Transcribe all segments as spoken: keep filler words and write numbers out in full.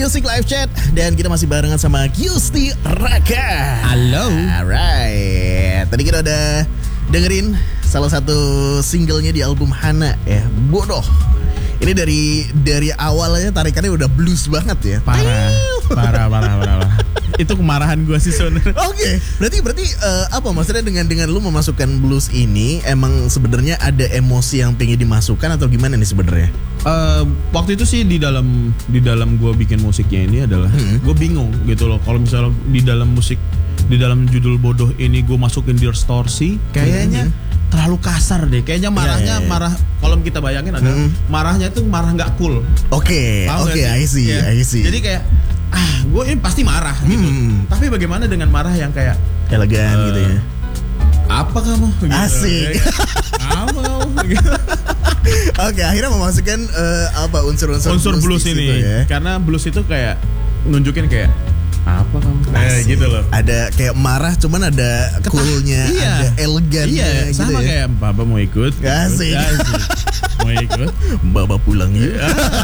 Music Live Chat. Dan kita masih barengan sama Giusti Raka. Halo. Alright. Tadi kita udah dengerin salah satu singlenya di album Hana ya, Bodoh. Ini dari dari awalnya tarikannya udah blues banget ya. Parah, parah, parah, parah, parah. Itu kemarahan gue sih sebenarnya. Oke, okay. berarti berarti uh, apa maksudnya dengan dengan lu memasukkan blues ini emang sebenarnya ada emosi yang pengen dimasukkan atau gimana nih sebenarnya? Uh, waktu itu sih di dalam di dalam gue bikin musiknya ini adalah hmm. gue bingung gitu loh. Kalau misalnya di dalam musik di dalam judul Bodoh ini gue masukin distorsi, kayaknya hmm. terlalu kasar deh. Kayaknya marahnya yeah, yeah, yeah. marah. Kalau kita bayangin ada hmm. marahnya itu marah nggak cool. Oke, okay, oke, okay, I see, yeah. I see. Jadi kayak ah, gue ini pasti marah gitu. Hmm. Tapi bagaimana dengan marah yang kayak elegan uh, gitu ya? Apa kamu? Gitu. Asik. Apa kamu? Gitu. Oke, okay, akhirnya memasukkan uh, apa unsur-unsur unsur blues, blues ini ya? Karena blues itu kayak nunjukin kayak apa kamu? Eh, gitu loh. Ada kayak marah, cuman ada coolnya, iya. ada elegannya. Iya, gitu sama ya? kayak Papa mau ikut. Asik. Asik. Mau ikut? Bapak pulang ya.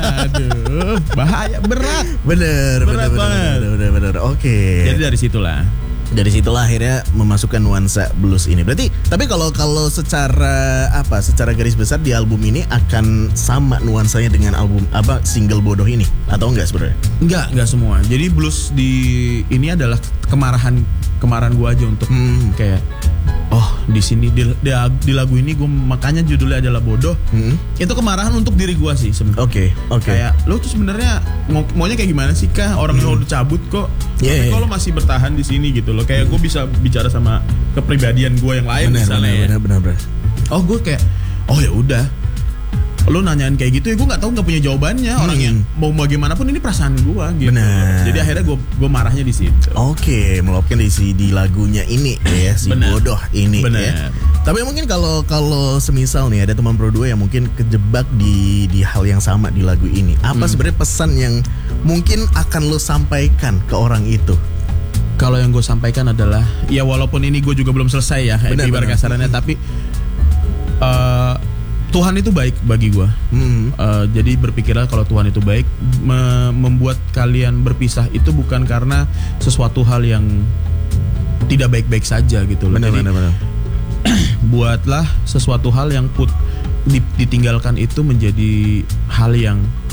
Aduh, bahaya, berat. Bener, berat bener, banget. bener, bener, bener. Oke. Okay. Jadi dari situlah. Dari situlah akhirnya memasukkan nuansa blues ini. Berarti, tapi kalau kalau secara apa, secara garis besar di album ini akan sama nuansanya dengan album apa single Bodoh ini atau enggak sebenarnya? Enggak, enggak semua. Jadi blues di ini adalah kemarahan kemarahan gue aja untuk hmm. kayak oh di sini di, di, di lagu ini gue makanya judulnya adalah Bodoh. Hmm. Itu kemarahan untuk diri gue sih sebenarnya. Oke, okay, oke. Okay. Kayak lo tuh sebenarnya mau, maunya kayak gimana sih kah? Orang yang hmm. udah cabut kok. Yeah, tapi yeah. kalau masih bertahan di sini gitu loh. Kayak hmm. gue bisa bicara sama kepribadian gue yang lain bener, misalnya. Bener, ya. bener, bener, bener. Oh gue kayak oh ya udah. Lo nanyain kayak gitu ya gue nggak tahu nggak punya jawabannya hmm. orangnya mau bagaimanapun ini perasaan gue gitu. Bener. Jadi akhirnya gue gue marahnya di situ. Oke, meluapkan di si di lagunya ini ya si Bener. Bodoh ini Bener. ya. Tapi mungkin kalau kalau semisal nih ada teman pro dua yang mungkin kejebak di di hal yang sama di lagu ini, apa hmm. sebenarnya pesan yang mungkin akan lo sampaikan ke orang itu? Kalau yang gue sampaikan adalah ya walaupun ini gue juga belum selesai ya ibarat kasarannya, tapi uh, Tuhan itu baik bagi gue. Hmm. Uh, jadi berpikirlah kalau Tuhan itu baik, me- membuat kalian berpisah itu bukan karena sesuatu hal yang tidak baik-baik saja gitu loh. Benar, jadi benar, benar. buatlah sesuatu hal yang put ditinggalkan itu menjadi hal yang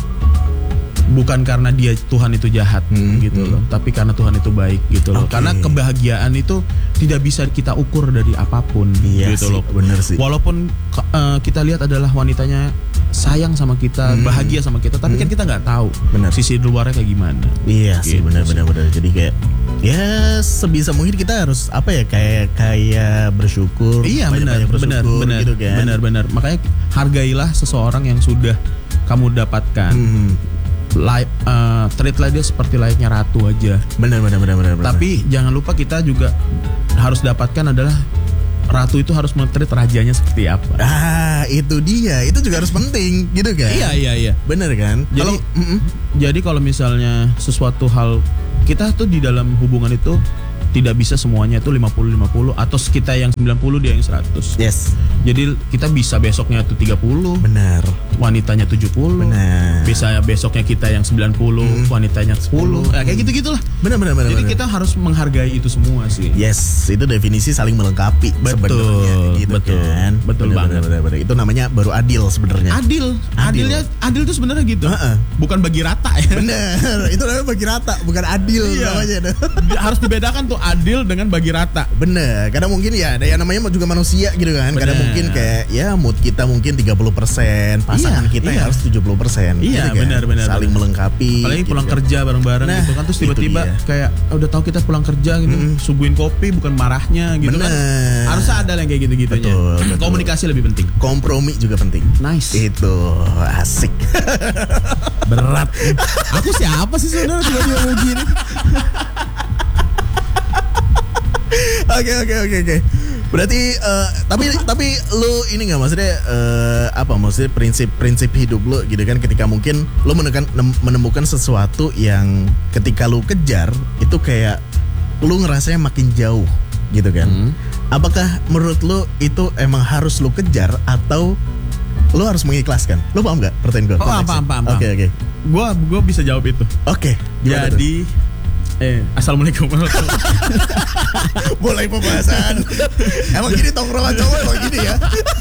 bukan karena dia Tuhan itu jahat hmm, gitu hmm. loh, tapi karena Tuhan itu baik gitu loh. Okay. Karena kebahagiaan itu tidak bisa kita ukur dari apapun iya gitu sih, loh. Bener sih. Walaupun uh, kita lihat adalah wanitanya sayang sama kita, hmm. bahagia sama kita, tapi hmm. kan kita nggak tahu bener. Sisi luarnya kayak gimana. Iya gitu sih, benar-benar benar. Jadi kayak ya sebisa mungkin kita harus apa ya kayak kayak bersyukur. Iya benar, benar, benar, gitu kan. benar, benar. Makanya hargailah seseorang yang sudah kamu dapatkan. Hmm. Like, uh, treatlah dia seperti layaknya ratu aja. Benar, benar, benar, benar. Tapi jangan lupa kita juga harus dapatkan adalah ratu itu harus men-treat rajanya seperti apa. Ah, itu dia. Itu juga harus penting, gitu kan? Iya, iya, iya. Benar kan? Jadi, kalau, jadi kalau misalnya sesuatu hal kita tuh di dalam hubungan itu tidak bisa semuanya itu lima puluh lima puluh atau kita yang sembilan puluh dia yang seratus. Yes. Jadi kita bisa besoknya tuh tiga puluh. Benar. Wanitanya tujuh puluh. Benar. Bisa besoknya kita yang sembilan puluh, hmm. wanitanya sepuluh. Nah, kayak gitu-gitulah. Benar, benar, benar. Jadi benar. kita harus menghargai itu semua sih. Yes, itu definisi saling melengkapi sebenarnya gitu betul, kan. Betul benar, banget. Benar, benar, benar. Itu namanya baru adil sebenarnya. Adil. Adil. Adilnya adil itu sebenarnya gitu. Uh-uh. Bukan bagi rata ya. Benar. Itu namanya bagi rata, bukan adil iya. namanya. Harus dibedakan tuh adil dengan bagi rata. Bener, karena mungkin ya ada yang namanya juga manusia gitu kan. Bener. Kadang mungkin kayak ya mood kita mungkin tiga puluh persen, pasangan iya, kita iya. harus tujuh puluh persen. Iya, gitu kan? benar benar. Saling benar. melengkapi. Apalagi gitu pulang kan. kerja bareng-bareng nah, gitu kan, terus tiba-tiba kayak udah tahu kita pulang kerja gitu, mm-hmm. suguhin kopi bukan marahnya gitu bener. Kan. Harusnya ada yang kayak gitu-gitunya. Betul, betul. Komunikasi lebih penting. Kompromi juga penting. Nice. Itu asik. Berat. Aku siapa sih sebenarnya tiba-tiba mau gini? Oke oke oke oke. Berarti uh, tapi tapi lu ini nggak maksudnya uh, apa maksudnya prinsip-prinsip hidup lu gitu kan ketika mungkin lu menemukan menemukan sesuatu yang ketika lu kejar itu kayak lu ngerasanya makin jauh gitu kan. Hmm. Apakah menurut lu itu emang harus lu kejar atau lu harus mengikhlaskan. Lu paham gak pertanyaan gue? Oh, paham, paham, paham. Oke, oke. Gue gue bisa jawab itu. Oke. Jadi eh assalamualaikum. Mulai pembahasan. Emang gini tongkrongan cowok emang gini ya.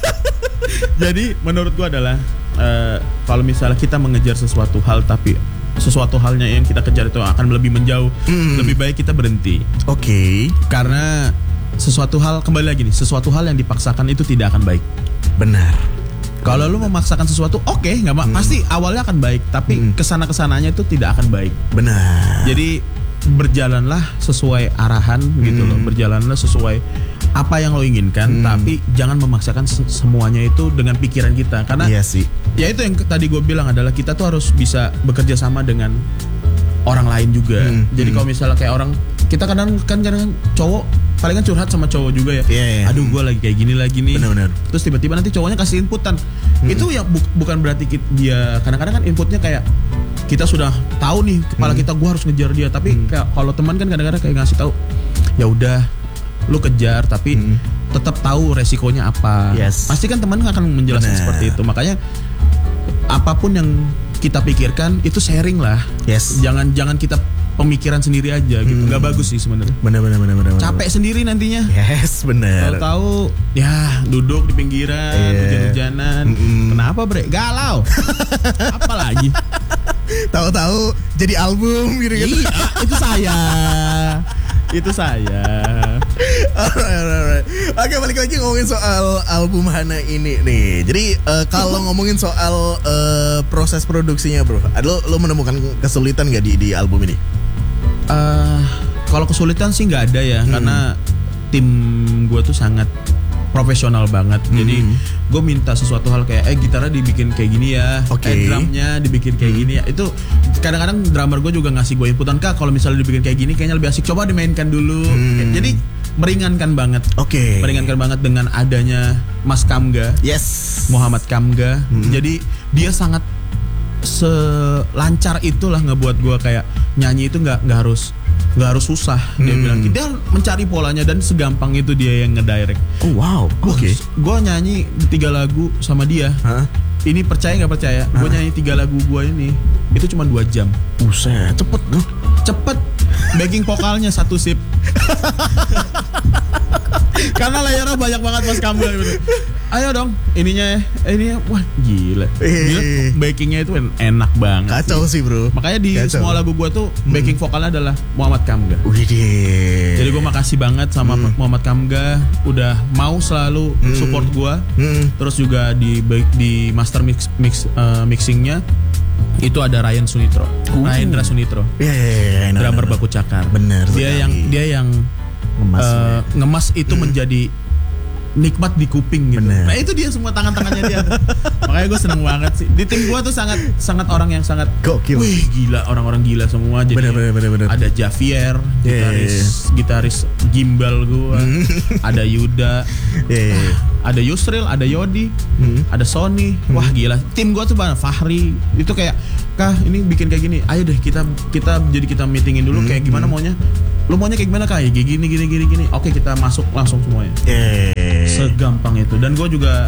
Jadi menurut gue adalah uh, kalau misalnya kita mengejar sesuatu hal tapi sesuatu halnya yang kita kejar itu akan lebih menjauh, hmm. lebih baik kita berhenti. Oke. Okay. Karena sesuatu hal, kembali lagi nih, sesuatu hal yang dipaksakan itu tidak akan baik. Benar. Kalau lu memaksakan sesuatu, oke, okay, nggak hmm. pasti awalnya akan baik, tapi hmm. kesana kesananya itu tidak akan baik. Benar. Jadi berjalanlah sesuai arahan hmm. gitu loh, berjalanlah sesuai apa yang lo inginkan, hmm. tapi jangan memaksakan semuanya itu dengan pikiran kita, karena iya sih. Ya itu yang tadi gue bilang adalah kita tuh harus bisa bekerja sama dengan orang lain juga. Hmm. Jadi hmm. kalau misalnya kayak orang, kita kadang kan kadang cowok paling kan curhat sama cowok juga ya. Yeah, yeah. Aduh gue lagi kayak gini lagi nih. Benar-benar. Terus tiba-tiba nanti cowoknya kasih inputan. Hmm. Itu ya bu- bukan berarti kita, dia kadang-kadang kan inputnya kayak kita sudah tahu nih kepala hmm. kita gue harus ngejar dia. Tapi hmm. kayak kalau teman kan kadang-kadang kayak ngasih tahu, ya udah lu kejar tapi hmm. tetap tahu resikonya apa. Yes. Pasti kan teman akan menjelaskan Bener. seperti itu. Makanya apapun yang kita pikirkan itu sharing lah. Yes. Jangan jangan kita pemikiran sendiri aja gitu. Hmm. Gak bagus sih sebenarnya. Benar benar benar benar. Capek sendiri nantinya. Yes, benar. Tahu-tahu ya duduk di pinggiran, yeah. hujan-hujanan. Mm-mm. Kenapa, Bre? Galau. Apalagi? Tahu-tahu jadi album gitu-gitu. Iya, itu saya. Itu saya. Alright, alright. Oke, balik lagi ngomongin soal album Hana ini nih. Jadi uh, kalau ngomongin soal uh, proses produksinya, bro, lo lo menemukan kesulitan gak di di album ini? Uh, kalau kesulitan sih nggak ada ya, hmm. karena tim gue tuh sangat profesional banget. Hmm. Jadi gue minta sesuatu hal kayak eh gitarnya dibikin kayak gini ya, okay. eh drumnya dibikin kayak hmm. gini ya. Itu kadang-kadang drummer gue juga ngasih gue inputan, Kak kalau misalnya dibikin kayak gini kayaknya lebih asik, coba dimainkan dulu. Hmm. Jadi meringankan banget. Oke. Okay. Meringankan banget dengan adanya Mas Kamga. Yes. Muhammad Kamga. Hmm. Jadi dia sangat selancar itulah ngebuat gue kayak nyanyi itu nggak nggak harus nggak harus susah. Dia hmm. bilang dia mencari polanya dan segampang itu dia yang ngedirect. Oh wow. Oke. Okay. Gue nyanyi tiga lagu sama dia. Huh? Ini percaya nggak percaya? Gue nyanyi tiga lagu gue ini itu cuma dua jam. Buset, cepet dong. Cepet. Backing vokalnya satu sip. Karena layarnya banyak banget Mas Kamga gitu. Ayo dong, ininya ininya wah gila. Gila backingnya itu enak banget. Kacau sih, Bro. Makanya di Kacau. semua lagu gue tuh backing vokalnya adalah Muhammad Kamga. Widih. Jadi gue makasih banget sama hmm. Muhammad Kamga udah mau selalu hmm. support gue. Hmm. Terus juga di di master mix mix uh, mixingnya itu ada Ryan Sunitro, uh. Rayendra Sunitro. Iya yeah, yeah, yeah, drummer Baku Cakar. Bener. Dia sekali. yang dia yang ngemas, uh, ngemas itu hmm. menjadi nikmat di kuping gitu. Bener. Nah itu dia semua tangan-tangannya dia. Makanya gue seneng banget sih. Di tim gue tuh sangat sangat orang yang sangat gokil. Wih gila, orang-orang gila semua. Jadi bener, bener, bener, bener. Ada Javier, gitaris yeah, yeah. gitaris gimbal gue. Ada Yuda, yeah, yeah. ada Yusril, ada Yodi, hmm. ada Sony. Hmm. Wah gila. Tim gue tuh banget. Fahri itu kayak, Kah ini bikin kayak gini. Ayo deh kita kita jadi kita meetingin dulu hmm. kayak gimana maunya. Lu maunya kayak gimana, Kak? Ya kayak gini gini gini gini. Oke kita masuk langsung semuanya. Yeah. Segampang itu. Dan gue juga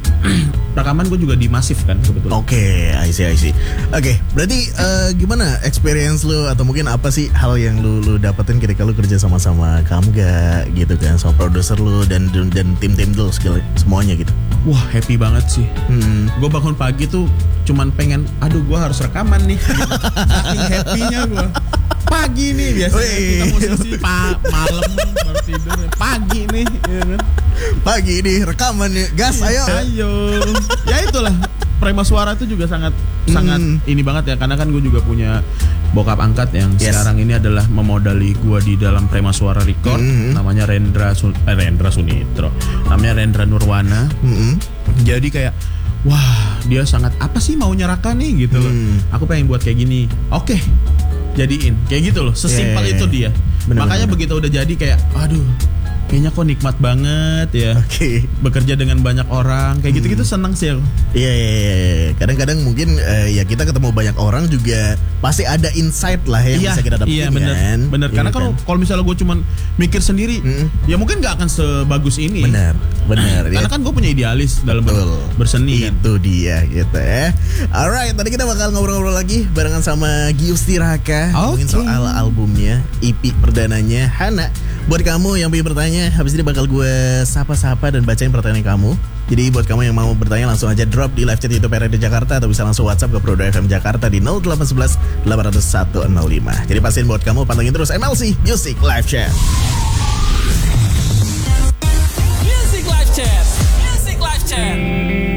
rekaman gue juga di Masif kan kebetulan. Oke, okay, I see, I see. Oke, okay, berarti uh, gimana experience lu atau mungkin apa sih hal yang lu lu dapetin ketika lu kerja sama-sama Kamga gitu kan, sama produser lu dan dan tim-tim lu segala semuanya gitu. Wah happy banget sih. Hmm. Gue bangun pagi tuh cuman pengen, aduh gue harus rekaman nih. Gitu. Saking happy-nya gue. Pagi nih biasanya Wee. kita musisi pa- malam baru tidur. Pagi nih, ya kan? Pagi nih rekaman nih, gas ayo. Ayo. Ya itulah Prima Suara itu juga sangat hmm. sangat ini banget ya, karena kan gue juga punya bokap angkat yang yes. sekarang ini adalah memodali gue di dalam Prima Suara Record, hmm. namanya Rendra Sun- eh, Rendra Sunitro, namanya Rendra Nurwana. Hmm. Jadi kayak wah dia sangat apa sih maunya Raka nih gitu loh. Hmm. Aku pengen buat kayak gini. Oke. Okay. Jadiin kayak gitu loh, sesimpel yeah, yeah, yeah. itu dia. Bener, makanya bener. Begitu udah jadi kayak aduh kayaknya kok nikmat banget ya. Oke. Okay. Bekerja dengan banyak orang kayak gitu-gitu senang sih aku. Iya, iya, iya. Kadang-kadang mungkin uh, ya kita ketemu banyak orang juga pasti ada insight lah yang iya, bisa kita dapetin. Iya bener, kan. Bener. Iya, karena kan? kalau kalau misalnya gue cuman mikir sendiri, mm. ya mungkin nggak akan sebagus ini. Bener, bener. Karena ya. kan gue punya idealis dalam ber, berseni. Itu kan? dia gitu ya. Alright, tadi kita bakal ngobrol-ngobrol lagi barengan sama Gius Tiraka, ngomongin okay. soal albumnya, E P perdananya Hana. Buat kamu yang pengen bertanya, habis ini bakal gue sapa-sapa dan bacain pertanyaan kamu. Jadi buat kamu yang mau bertanya langsung aja drop di live chat YouTube R R D Jakarta atau bisa langsung WhatsApp ke Prodo F M Jakarta di nol delapan satu satu delapan nol satu nol lima. Jadi pastiin buat kamu pantengin terus M L C Music Live Chat.